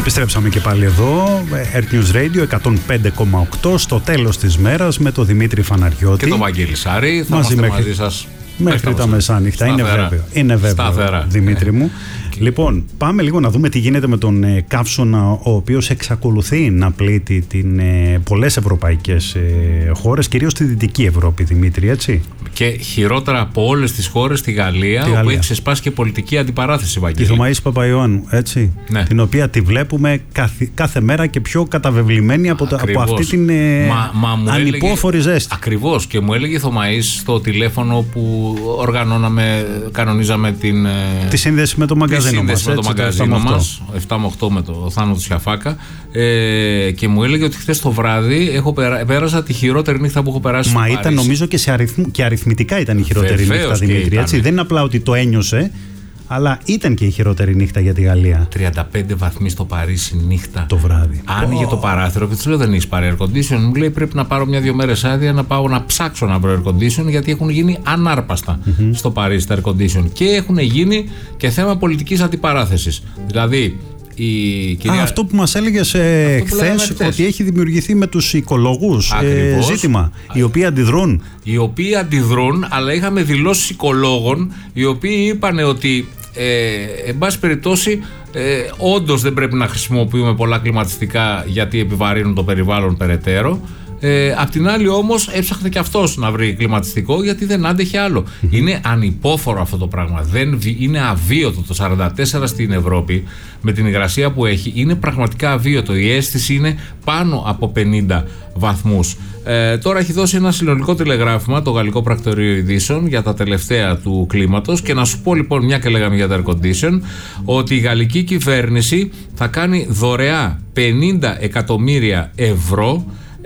Επιστρέψαμε και πάλι εδώ, Earth News Radio 105,8 στο τέλος της μέρας με τον Δημήτρη Φαναριώτη και τον Βαγγέλη Σάρη. Θα είμαστε μαζί σας μέχρι τα μεσάνυχτα. Είναι βέβαιο, Δημήτρη μου. Λοιπόν, πάμε λίγο να δούμε τι γίνεται με τον καύσωνα, ο οποίος εξακολουθεί να πλήττει πολλές ευρωπαϊκές χώρες, κυρίως στη Δυτική Ευρώπη, Δημήτρη, έτσι. Και χειρότερα από όλες τις χώρες, στη Γαλλία, όπου έχει ξεσπάσει και πολιτική αντιπαράθεση, Βαγγέλη. Τη Θωμαΐση Παπαϊωάννου, έτσι. Ναι. Την οποία τη βλέπουμε κάθε μέρα και πιο καταβεβλημένη από αυτή την ανυπόφορη ζέστη. Ακριβώς. Και μου έλεγε η Θωμαΐς στο τηλέφωνο που κανονίζαμε τη σύνδεση με το μαγκαζίνο. Με το μαγκαζίνο μας, 7 με 8 με το Θάνο του Σιαφάκα, και μου έλεγε ότι χθες το βράδυ πέρασα τη χειρότερη νύχτα που έχω περάσει. Μα ήταν, νομίζω, και αριθμητικά ήταν η χειρότερη νύχτα, Δημήτρη. Έτσι. Δεν είναι απλά ότι το ένιωσε, αλλά ήταν και η χειρότερη νύχτα για τη Γαλλία. 35 βαθμοί στο Παρίσι νύχτα. Το βράδυ. Άνοιγε το παράθυρο και του λέω: δεν έχει πάρει air condition. Μου λέει: πρέπει να πάρω 1-2 μέρες άδεια να πάω να ψάξω να βρω air condition, γιατί έχουν γίνει ανάρπαστα στο Παρίσι τα air condition. Και έχουν γίνει και θέμα πολιτικής αντιπαράθεσης. Δηλαδή. Αυτό που μας έλεγες χθες, ότι έχει δημιουργηθεί με τους οικολόγους ζήτημα, οι οποίοι αντιδρούν. Οι οποίοι αντιδρούν, αλλά είχαμε δηλώσεις οικολόγων, οι οποίοι είπαν ότι εν πάση περιπτώσει όντως δεν πρέπει να χρησιμοποιούμε πολλά κλιματιστικά, γιατί επιβαρύνουν το περιβάλλον περαιτέρω. Απ' την άλλη όμως έψαχνε και αυτός να βρει κλιματιστικό, γιατί δεν άντεχε άλλο. Είναι ανυπόφορο αυτό το πράγμα. Είναι αβίωτο. Το 44 στην Ευρώπη, με την υγρασία που έχει, είναι πραγματικά αβίωτο. Η αίσθηση είναι πάνω από 50 βαθμούς. Τώρα έχει δώσει ένα συνολικό τηλεγράφημα το Γαλλικό Πρακτορείο Ειδήσεων για τα τελευταία του κλίματος. Και να σου πω λοιπόν, μια και λέγαμε για τα air condition, ότι η γαλλική κυβέρνηση θα κάνει δωρεά 50 εκατομμύρια ευρώ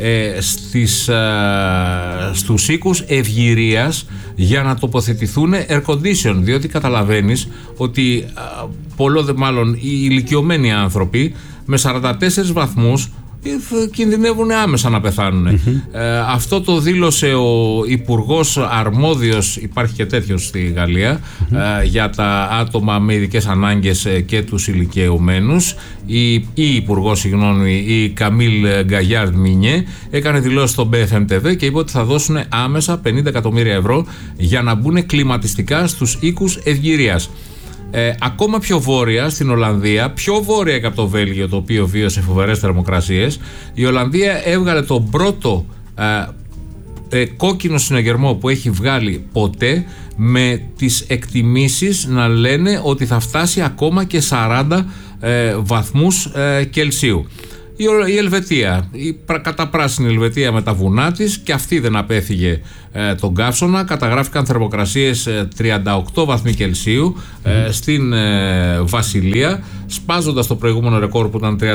στους οίκους ευγυρίας για να τοποθετηθούν air condition, διότι καταλαβαίνεις ότι μάλλον οι ηλικιωμένοι άνθρωποι με 44 βαθμούς κινδυνεύουν άμεσα να πεθάνουν. Αυτό το δήλωσε ο υπουργός αρμόδιος, υπάρχει και τέτοιος στη Γαλλία, για τα άτομα με ειδικές ανάγκες και τους ηλικιωμένους. Η υπουργός, η Καμίλ Γκαγιάρντ Μινιέ, έκανε δηλώσεις στο BFM TV και είπε ότι θα δώσουν άμεσα 50 εκατομμύρια ευρώ για να μπουν κλιματιστικά στους οίκους ευγυρίας. Ακόμα πιο βόρεια, στην Ολλανδία, πιο βόρεια και από το Βέλγιο, το οποίο βίωσε φοβερές θερμοκρασίες, η Ολλανδία έβγαλε τον πρώτο κόκκινο συναγερμό που έχει βγάλει ποτέ, με τις εκτιμήσεις να λένε ότι θα φτάσει ακόμα και 40 βαθμούς Κελσίου. Η Ελβετία, η καταπράσινη Ελβετία με τα βουνά της, και αυτή δεν απέφυγε τον καύσωνα. Καταγράφηκαν θερμοκρασίες 38 βαθμοί Κελσίου στην Βασιλεία, σπάζοντας το προηγούμενο ρεκόρ που ήταν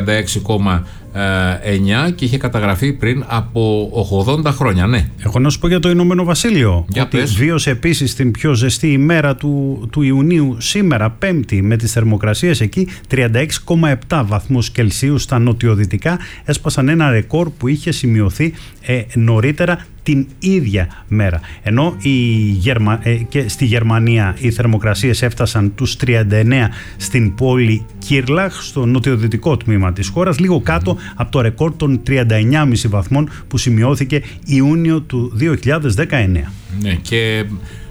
36,9 και είχε καταγραφεί πριν από 80 χρόνια. Ναι. Έχω να σου πω για το Ηνωμένο Βασίλειο, ότι βίωσε επίσης την πιο ζεστή ημέρα του Ιουνίου σήμερα, Πέμπτη, με τις θερμοκρασίες εκεί 36,7 βαθμούς Κελσίου στα νοτιοδυτικά. Έσπασαν ένα ρεκόρ που είχε σημειωθεί νωρίτερα την ίδια μέρα. Ενώ και στη Γερμανία οι θερμοκρασίες έφτασαν τους 39 στην πόλη Κίρλαχ, στο νοτιοδυτικό τμήμα της χώρας, λίγο κάτω από το ρεκόρ των 39,5 βαθμών που σημειώθηκε Ιούνιο του 2019. Ναι, και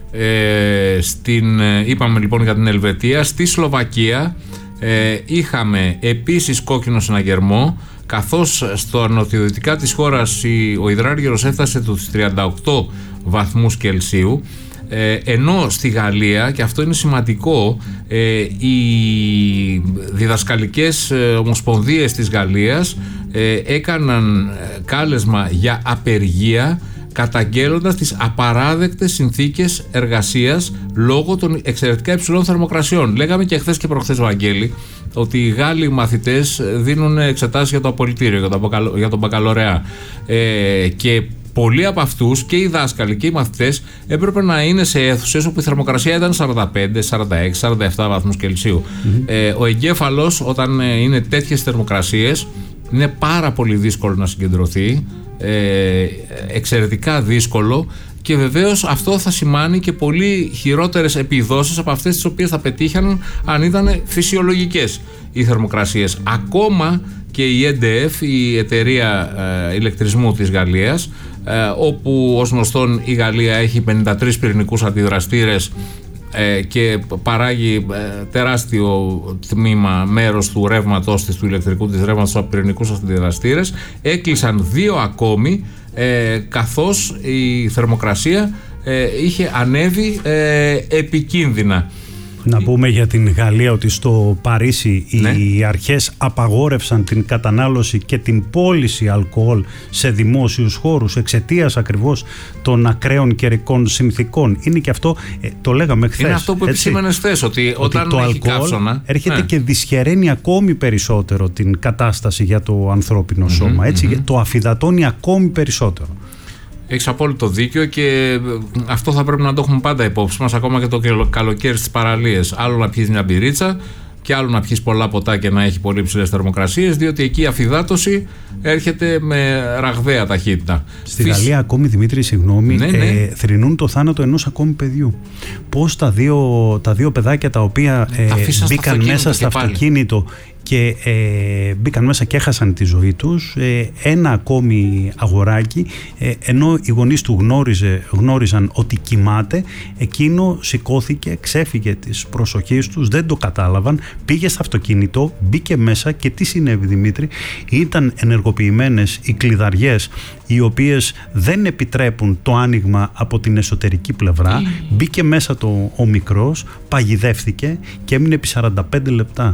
είπαμε λοιπόν για την Ελβετία. Στη Σλοβακία είχαμε επίσης κόκκινο συναγερμό, καθώς στο νοτιοδυτικά της χώρας ο υδράργυρος έφτασε τους 38 βαθμούς Κελσίου, ενώ στη Γαλλία, και αυτό είναι σημαντικό, οι διδασκαλικές ομοσπονδίες της Γαλλίας έκαναν κάλεσμα για απεργία, καταγγέλλοντας τις απαράδεκτες συνθήκες εργασίας λόγω των εξαιρετικά υψηλών θερμοκρασιών. Λέγαμε και χθες και προχθές, Βαγγέλη, ότι οι Γάλλοι μαθητές δίνουν εξετάσεις για το απολυτήριο, για τον μπακαλωρεά, και πολλοί από αυτούς, και οι δάσκαλοι και οι μαθητές, έπρεπε να είναι σε αίθουσες όπου η θερμοκρασία ήταν 45, 46, 47 βαθμούς Κελσίου. Ο εγκέφαλος, όταν είναι τέτοιες θερμοκρασίες, είναι πάρα πολύ δύσκολο να συγκεντρωθεί, εξαιρετικά δύσκολο, και βεβαίως αυτό θα σημάνει και πολύ χειρότερες επιδόσεις από αυτές τις οποίες θα πετύχαν αν ήταν φυσιολογικές. οι θερμοκρασίες. Ακόμα και η EDF, η εταιρεία ηλεκτρισμού της Γαλλίας, όπου ως γνωστόν η Γαλλία έχει 53 πυρηνικούς αντιδραστήρες και παράγει τεράστιο τμήμα, μέρος του ρεύματος της, του ηλεκτρικού της ρεύματος από πυρηνικούς αντιδραστήρες, έκλεισαν 2 ακόμη, καθώς η θερμοκρασία είχε ανέβει επικίνδυνα. Να πούμε για την Γαλλία ότι στο Παρίσι οι αρχές απαγόρευσαν την κατανάλωση και την πώληση αλκοόλ σε δημόσιους χώρους εξαιτίας ακριβώς των ακραίων καιρικών συνθήκων. Είναι και αυτό, το λέγαμε χθες. Είναι αυτό που επισήμενες χθες, ότι όταν το έχει αλκοόλ καύσωνα έρχεται και δυσχεραίνει ακόμη περισσότερο την κατάσταση για το ανθρώπινο σώμα. Έτσι, το αφυδατώνει ακόμη περισσότερο. Έχεις απόλυτο δίκιο και αυτό θα πρέπει να το έχουμε πάντα υπόψη μας, ακόμα και το καλοκαίρι στις παραλίες. Άλλο να πιείς μια μπυρίτσα και άλλο να πιείς πολλά ποτά και να έχει πολύ ψηλές θερμοκρασίες, διότι εκεί η αφυδάτωση έρχεται με ραγδαία ταχύτητα. Στη Γαλλία ακόμη, Δημήτρη, συγγνώμη, θρηνούν το θάνατο ενός ακόμη παιδιού. Πώς τα δύο παιδάκια τα οποία μπήκαν μέσα στο αυτοκίνητο και μπήκαν μέσα και έχασαν τη ζωή τους, ένα ακόμη αγοράκι, ενώ οι γονείς του γνώριζαν ότι κοιμάται, εκείνο σηκώθηκε, ξέφυγε της προσοχής τους, δεν το κατάλαβαν, πήγε στο αυτοκίνητο, μπήκε μέσα και τι συνέβη, Δημήτρη? Ήταν ενεργοποιημένες οι κλειδαριές, οι οποίες δεν επιτρέπουν το άνοιγμα από την εσωτερική πλευρά. Μπήκε μέσα ο μικρός, παγιδεύθηκε και έμεινε επί 45 λεπτά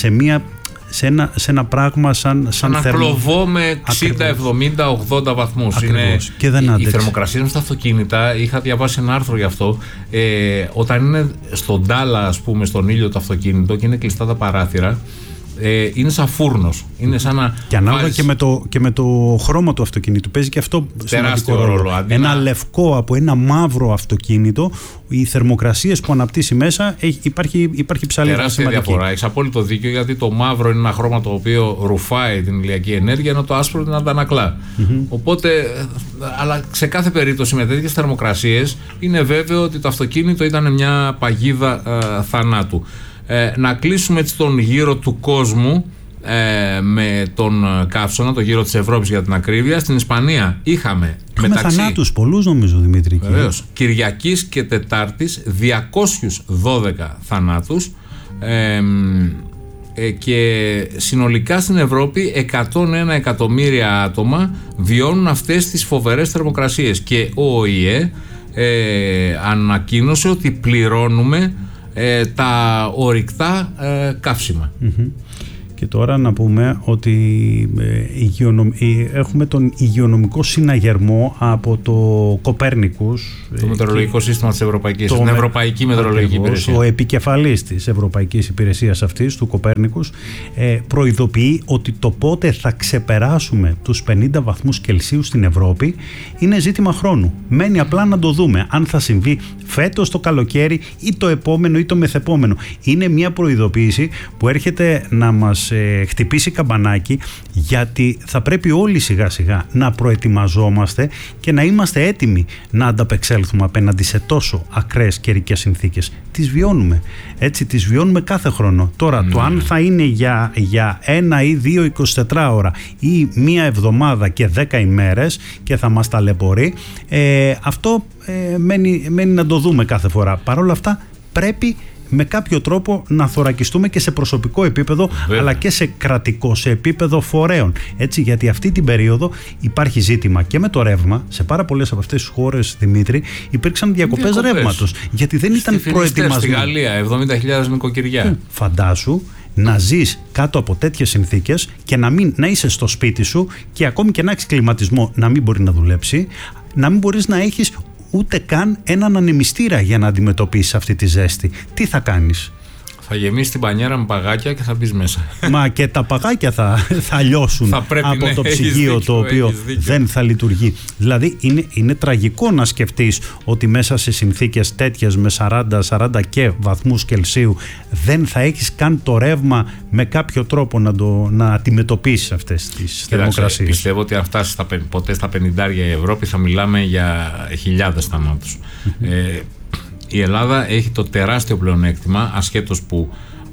σε ένα πράγμα σαν κλωβό με 60, 70, 80 βαθμούς. Και δεν άντεξε. Οι θερμοκρασίες στα αυτοκίνητα, είχα διαβάσει ένα άρθρο γι' αυτό, όταν είναι στον ντάλα, ας πούμε, στον ήλιο το αυτοκίνητο και είναι κλειστά τα παράθυρα, είναι σαν φούρνος. Είναι σαν να και ανάλογα και με το χρώμα του αυτοκίνητου παίζει και αυτό τεράστιο ρόλο. Ένα λευκό από ένα μαύρο αυτοκίνητο, οι θερμοκρασίες που αναπτύσσει μέσα υπάρχει ψαλίδα. Τεράστια διαφορά. Έχεις απόλυτο δίκιο, γιατί το μαύρο είναι ένα χρώμα το οποίο ρουφάει την ηλιακή ενέργεια, ενώ το άσπρο την αντανακλά. Οπότε, αλλά σε κάθε περίπτωση με τέτοιες θερμοκρασίες είναι βέβαιο ότι το αυτοκίνητο ήταν μια παγίδα θανάτου. Να κλείσουμε έτσι τον γύρο του κόσμου με τον καύσωνα, το γύρο της Ευρώπης για την ακρίβεια. Στην Ισπανία είχαμε θανάτους πολλούς, νομίζω, Δημήτρη. Βεβαίως. Κυριακής και Τετάρτης 212 θανάτους, και συνολικά στην Ευρώπη 101 εκατομμύρια άτομα βιώνουν αυτές τις φοβερές θερμοκρασίες, και ο ΟΗΕ ανακοίνωσε ότι πληρώνουμε τα ορυκτά καύσιμα. Και τώρα να πούμε ότι έχουμε τον υγειονομικό συναγερμό από το Κοπέρνικους, το μετεωρολογικό σύστημα της Ευρωπαϊκής, την Ευρωπαϊκή Μετεωρολογική Υπηρεσία. Ο επικεφαλής της Ευρωπαϊκής Υπηρεσίας αυτής, του Κοπέρνικους, προειδοποιεί ότι το πότε θα ξεπεράσουμε τους 50 βαθμούς Κελσίου στην Ευρώπη είναι ζήτημα χρόνου. Μένει απλά να το δούμε αν θα συμβεί φέτος το καλοκαίρι ή το επόμενο ή το μεθεπόμενο. Είναι μια προειδοποίηση που έρχεται να μας χτυπήσει καμπανάκι, γιατί θα πρέπει όλοι σιγά σιγά να προετοιμαζόμαστε και να είμαστε έτοιμοι να ανταπεξέλθουμε απέναντι σε τόσο ακραίες καιρικές συνθήκες. Τις βιώνουμε, έτσι, τις βιώνουμε κάθε χρόνο. Τώρα το αν θα είναι για 1 ή 2 24 ώρα ή μία εβδομάδα και 10 ημέρες και θα μας ταλαιπωρεί, αυτό μένει να το δούμε κάθε φορά. Παρ' όλα αυτά πρέπει με κάποιο τρόπο να θωρακιστούμε και σε προσωπικό επίπεδο, αλλά και σε κρατικό, σε επίπεδο φορέων. Έτσι, γιατί αυτή την περίοδο υπάρχει ζήτημα και με το ρεύμα. Σε πάρα πολλές από αυτές τις χώρες, Δημήτρη, υπήρξαν διακοπές ρεύματος. Γιατί δεν ήταν προετοιμασμένοι. Στη Γαλλία, 70.000 νοικοκυριά. Φαντάσου να ζεις κάτω από τέτοιες συνθήκες και να είσαι στο σπίτι σου και ακόμη και να έχεις κλιματισμό να μην μπορεί να δουλέψει, να μην μπορείς να έχεις ούτε καν έναν ανεμιστήρα για να αντιμετωπίσεις αυτή τη ζέστη. Τι θα κάνεις? Θα γεμίσει την πανιέρα με παγάκια και θα μπεις μέσα. Μα και τα παγάκια θα λιώσουν από το ψυγείο, το οποίο δεν θα λειτουργεί. Δηλαδή είναι τραγικό να σκεφτείς ότι μέσα σε συνθήκες τέτοιες με 40 και βαθμούς Κελσίου δεν θα έχεις καν το ρεύμα με κάποιο τρόπο να αντιμετωπίσεις αυτές τις θερμοκρασίες. Πιστεύω ότι αν φτάσει ποτέ στα 50 η Ευρώπη θα μιλάμε για χιλιάδες θανάτους. Η Ελλάδα έχει το τεράστιο πλεονέκτημα, ασχέτως που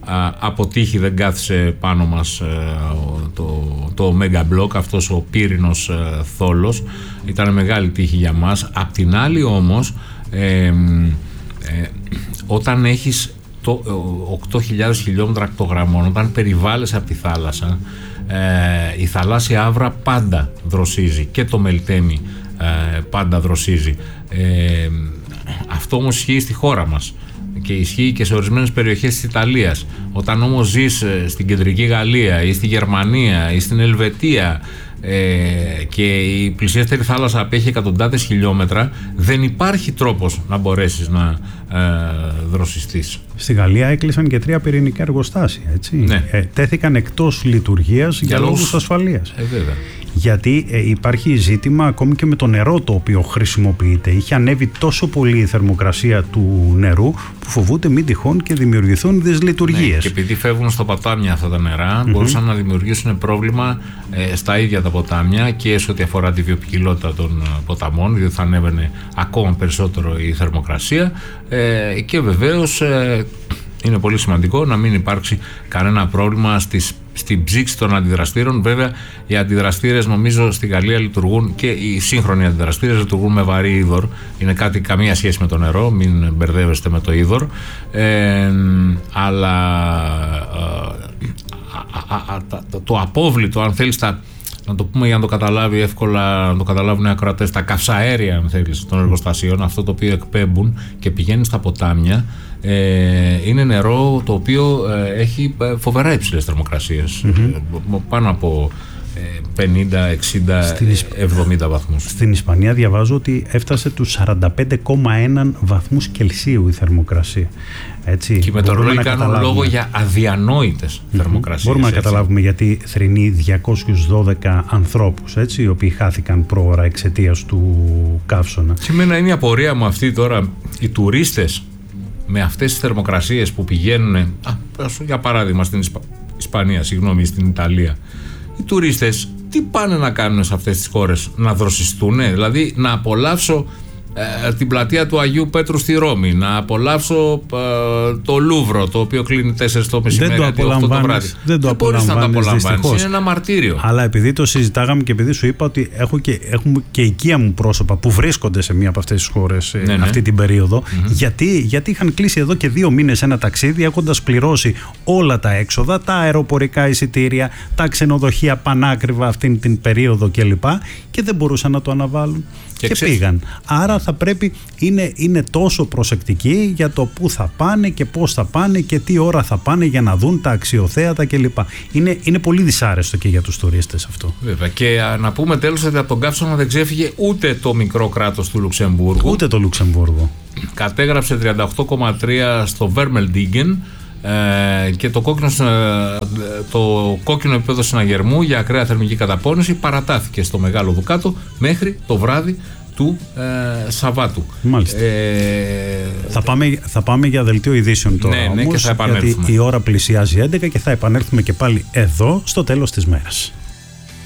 από τύχη δεν κάθισε πάνω μας το Mega Block, αυτός ο πύρινος θόλος. Ήταν μεγάλη τύχη για μας. Απ' την άλλη όμως, όταν έχεις 8.000 χιλιόμετρα ακτογραμμών, όταν περιβάλλεσαι από τη θάλασσα, η θαλάσσια άβρα πάντα δροσίζει και το Μελτέμι πάντα δροσίζει. Αυτό όμως ισχύει στη χώρα μας και ισχύει και σε ορισμένες περιοχές της Ιταλίας. Όταν όμως ζεις στην κεντρική Γαλλία ή στη Γερμανία ή στην Ελβετία και η πλησιέστερη θάλασσα απέχει εκατοντάδες χιλιόμετρα, δεν υπάρχει τρόπος να μπορέσεις να δροσιστείς. Στη Γαλλία έκλεισαν και 3 πυρηνικά εργοστάσια, έτσι. Ναι. Τέθηκαν εκτός λειτουργίας για λόγους ασφαλείας. Βέβαια. Γιατί υπάρχει ζήτημα ακόμη και με το νερό το οποίο χρησιμοποιείται. Είχε ανέβει τόσο πολύ η θερμοκρασία του νερού που φοβούνται μην τυχόν και δημιουργηθούν δυσλειτουργίες. Ναι, και επειδή φεύγουν στα ποτάμια αυτά τα νερά, μπορούσαν να δημιουργήσουν πρόβλημα στα ίδια τα ποτάμια και σε ό,τι αφορά τη βιοποικιλότητα των ποταμών, διότι θα ανέβαινε ακόμα περισσότερο η θερμοκρασία, και βεβαίως είναι πολύ σημαντικό να μην υπάρξει κανένα πρόβλημα στην ψήξη των αντιδραστήρων. Βέβαια, οι αντιδραστήρες νομίζω στη Γαλλία λειτουργούν, και οι σύγχρονοι αντιδραστήρες λειτουργούν με βαρύ είδωρ. Είναι κάτι καμία σχέση με το νερό, μην μπερδεύεστε με το είδωρ. Αλλά το απόβλητο, αν θέλεις, να το πούμε για να το καταλάβει εύκολα, να το καταλάβουν οι ακροατές, τα καυσαέρια, αν θέλεις, των εργοστασίων, αυτό το οποίο εκπέμπουν και πηγαίνει στα ποτάμια, είναι νερό το οποίο έχει φοβερά υψηλές θερμοκρασίες, πάνω από 50, 60, 70 βαθμούς. Στην Ισπανία διαβάζω ότι έφτασε τους 45,1 βαθμούς Κελσίου η θερμοκρασία. Έτσι, και οι μετεωρολόγοι κάνουν λόγο για αδιανόητες θερμοκρασίες. Μπορούμε να καταλάβουμε γιατί θρηνεί 212 ανθρώπους, έτσι, οι οποίοι χάθηκαν πρόωρα εξαιτίας του καύσωνα. Σήμερα είναι η απορία μου αυτή τώρα, οι τουρίστες με αυτές τις θερμοκρασίες που πηγαίνουν, για παράδειγμα στην Ισπανία, στην Ιταλία, οι τουρίστες τι πάνε να κάνουν σε αυτές τις χώρες? Να δροσιστούν, δηλαδή να απολαύσω την πλατεία του Αγίου Πέτρου στη Ρώμη, να απολαύσω το Λούβρο, το οποίο κλείνει 4 το μεσημέρι, 8 το βράδυ. Δεν το απολαμβάνεις, είναι ένα μαρτύριο. Αλλά επειδή το συζητάγαμε και επειδή σου είπα ότι έχουμε και οικία μου πρόσωπα που βρίσκονται σε μία από αυτές τις χώρες αυτή την περίοδο, γιατί είχαν κλείσει εδώ και 2 μήνες ένα ταξίδι, έχοντας πληρώσει όλα τα έξοδα, τα αεροπορικά εισιτήρια, τα ξενοδοχεία πανάκριβα αυτήν την περίοδο κλπ. Και δεν μπορούσαν να το αναβάλουν. Και πήγαν. Άρα θα πρέπει, είναι τόσο προσεκτικοί για το πού θα πάνε και πώς θα πάνε και τι ώρα θα πάνε για να δουν τα αξιοθέατα κλπ. Είναι πολύ δυσάρεστο και για τους τουρίστες αυτό. Βέβαια. Και να πούμε τέλος ότι από τον καύσωνα δεν ξέφυγε ούτε το μικρό κράτος του Λουξεμβούργου. Ούτε το Λουξεμβούργο. Κατέγραψε 38,3 στο Βέρμελντίγκεν, και το κόκκινο επίπεδο συναγερμού για ακραία θερμική καταπώνηση παρατάθηκε στο Μεγάλο Δουκάτο μέχρι το βράδυ του Σαββάτου. Μάλιστα. Θα πάμε για δελτίο ειδήσεων τώρα, όμως, και θα επανέλθουμε. Γιατί η ώρα πλησιάζει 11 και θα επανέλθουμε και πάλι εδώ στο τέλος της μέρας.